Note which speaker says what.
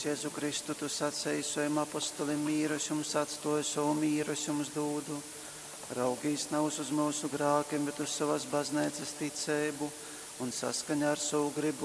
Speaker 1: Kungs, Jēzu Kristu, tu sacēji saviem apostolim mīras jums atstoju, savu mīras jums dūdu. Raugīs nav uz mūsu grākiem, bet uz savas baznīcas ticību un saskaņā ar savu gribu